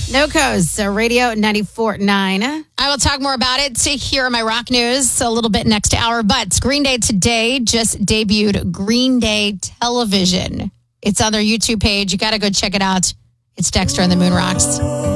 No Coast, so Radio 94.9. I will talk more about it here on my rock news a little bit next hour. But Green Day today just debuted Green Day Television. It's on their YouTube page. You got to go check it out. It's Dexter and the Moon Rocks.